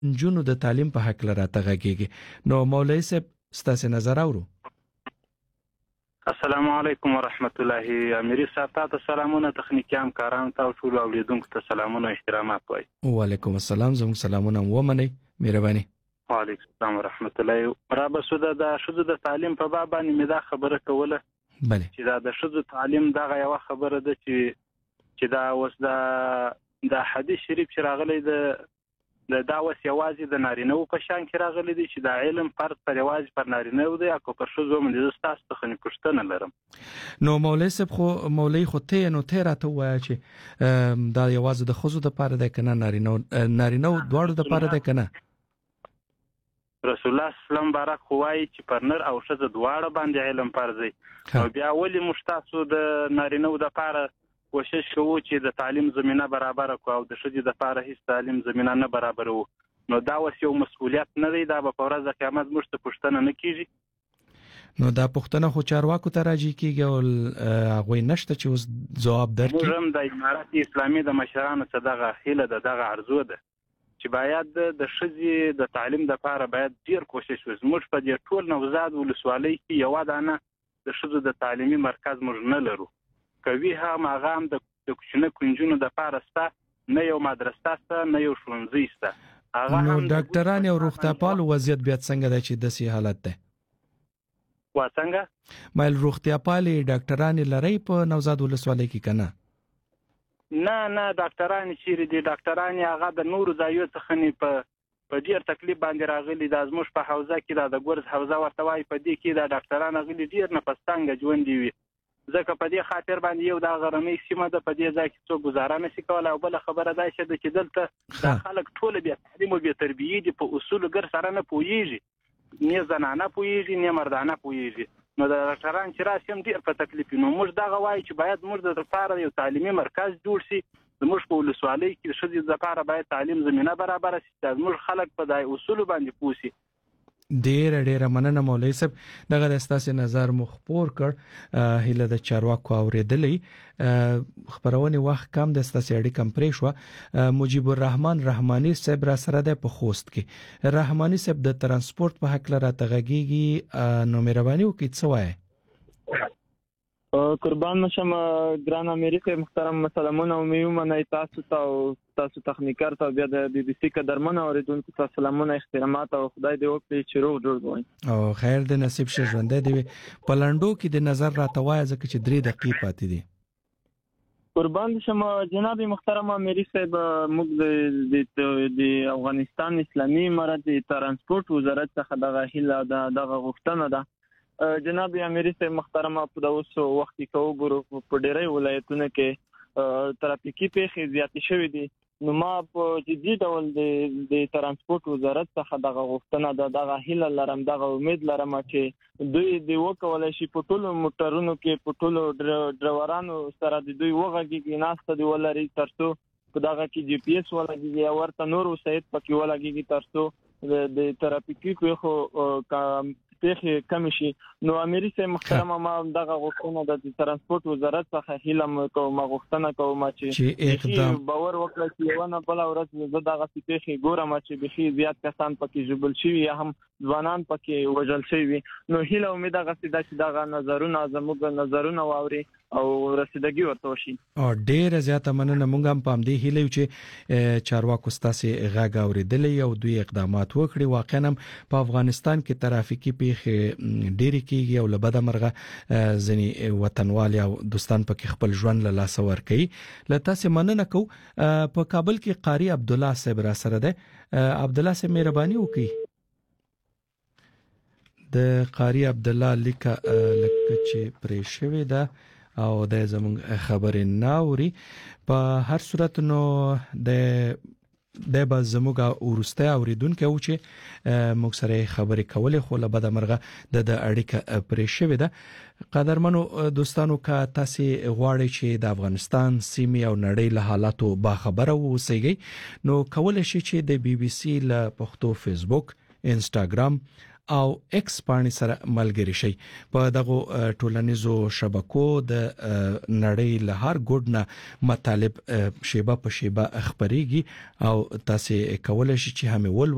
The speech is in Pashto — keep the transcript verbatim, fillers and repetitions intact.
نجونو د تعلیم په حق لراته غږیږي. نو مولوی صاحب ستاسو نظر اورو. السلام علیکم ورحمت الله. امیر صاحب ته سلامونه، تخنیکی همکارانو ته او ټول اوریدونکو ته سلامونه او احترامات وایي. وعلیکم السلام. زموږ سلامونه ومنئ مهرباني. وعلیکم السلام ورحمت الله. را بسوده د شذو د تعلیم په باب باندې مې دا خبره کوله. بله. چې دا د شذو تعلیم دغه یو خبره ده چې چې دا اوس د د حدیث شریف چې راغلی د د دا اوس یوازې د نارینه په شان کې راغلی دی چې دا علم فرض پر یوازې پر نارینه دی او پر شذو باندې تاسو ته خني پښتنه لرم. نو مولوی صاحب خو مولوی خو ته نو ته راته وایي چې دا یوازې د خذو د پاره ده کنه نارینه نارینه دواړو د پاره ده کنه؟ رسول الله سلام بارک خوای چې پر نر او ښځه دواړه باندې علم فرض دی. او بیا ولې مشتاسو د نارینه د پاره کوشش کوو چې د تعلیم زمينه برابر کو او د ښځې د پاره هیڅ تعلیم زمينه نه برابر وو؟ نو دا اوس یو مسؤلیت نه دی، دا به په ورځ د قیامت موږ ته پوښتنه نه کیږي. نو دا پوښتنه خو چارواکو ته راځي کیږي او هغه نشته چې اوس جواب درکړي. موږ هم د امارت اسلامي د مشرانو څخه دغه هیله ده، دغه ارزو ده چې باید د ښځې د تعلیم لپاره باید ډیر کوشش وشي. موږ په دې ټول نوزاد ولسوالۍ کې یو دانه د ښځو د تعلیمي مرکز موږ نه لرو. کوي هم هغه هم د کوچنی کونجونو د لپاره ستا نه یو مدرسه ستا نه یو ښوونځی ستا. هغه نو ډاکټران او روغتیاپال وضعیت بیا څنګه دی چې داسې حالت ده؟ وا څنګه؟ مایل روغتیاپال ډاکټران لري په نوزاد ولسوالۍ کې کنه؟ نه نه ډاکټران چیرې دي؟ ډاکټران هغه د نورو ځایو څخه نه په په ډیر تکلیف باندې راغلي. د زموږ په حوزه کې د ګورز حوزه ورته وای په دې کې د ډاکټران غلي ډیر نه پستانګ ژوند دی. ځکه په دې خاطر باندې یو د غرمې سیمه د په دې ځای کې څو گزاره نشي کولای. او بل خبره ده چې دلته د خلک ټول بیا تعلیم او بیا تربیه دي په اصول ګر سره نه پويږي، نه زنانه پويږي نه مردانه پويږي. نو د ډاکټران چې راشم ډیر په تکلیف. نو موږ دغه وایي چې باید موږ د لپاره یو تعلیمي مرکز جوړ شي. زموږ په ولسوالۍ کې د ښځې لپاره باید تعلیم زمينه برابر شي. زموږ خلک په دای اصول باندې پوسي. ډیر ډیر مننه مولوی صاحب. دغه د ستاسو نظر مخبور کړ. هله د چارواکو اوریدلې خبرونه وخت کم د ستاسو اړیکه کم پرې شو. مجيب الرحمن رحماني صاحب را سره د په خوست کې. رحماني صاحب د ترانسپورت په حق لره تغږیږي. نو مهرباني وکړئ څه وایي؟ قربان مشم ګران امریکا محترم سلامونه او میومنه تاسو ته او تاسو تخنیکر ته بیا د بي بي سي قدرمنه اوریدونکو ته سلامونه احترامات او خدای دې وکړي چې روغ جوړ وي او خیر دې نصیب شه ژوند دې په لندو کې د نظر راتوای ځکه چې درې دقیقې پاتې دي. قربان شم جناب محترم امیر صاحب موږ د د افغانستان اسلامي امارت د ترانسپورت وزارت څخه دغه هیله دغه غوښتنه ده. جناب امیر صاحب محترم په دغه وخت کې کو ګورو په ډېرې ولایتونو کې ترافیکي پیښې زیاتې شوې دي. نو ما په جدي ډول د د ترانسپورت وزارت څخه دغه غوښتنه ده، دغه هیله لرم، دغه امید لرم چې دوی د وکولای شي په ټولو موټرونو کې په ټولو ډرایورانو سره د دوی وغږیږي ناسته دی ولري ترڅو په دغه کې جی پی ایس ولګي یا ورته نور وسایت پکې ولګي ترڅو د ترافیکي پیښو پیښې کم شي. نو امیر صاحب محترم ما دغه غوښتنه د ترانسپورت وزارت څخه هیله کوم غوښتنه کوم چې اقدام باور وکړي چې یو نه بل ورځ زه دغه پیښې ګورم چې به زیات کسان پکې جبل شي یا هم ځوانان پکې وژل شي. نو هیله امید هغه چې دغه نظرونه زموږ نظرونه واوري او رسیدګي ورته شي. او ډیر زیاته مننه. مونږ هم پام دی هیله چې چارواکو ستاسو غږ اوریدلې او دوی اقدامات وکړي. واقعا په افغانستان کې ترافیکي پیښې ډېری کېږي او لبد مرغه ځنی وطنوال او دوستان پکې خپل ژوند له لاس ور کوي. لته سه مننه کو. په کابل کې قاری عبد الله صاحب را سره ده. عبد الله صاحب مهرباني وکړئ. د قاری عبد الله لیکه لکه چې پرې شوی ده او د زموږ خبرې ناوري. په هر صورت نو د د به زموږه ورسته اوریدونکو او چې موږ سره خبرې کولې خو له بده مرغه د اړیکه پرې شوې ده. قدرمنو دوستانو کا تاسو غواړئ چې د افغانستان سیمې او نړۍ له حالاتو با خبره اوسئ نو کولای شئ چې د بي بي سي له پښتو فیسبوک، انستګرام او ایکس باندې سره ملګری شي. په دغه ټولنیزو شبکو د نړۍ له هر ګوډ نه مطالب شیبه په شیبه خبريږي او تاسو کولای شئ چې هم ول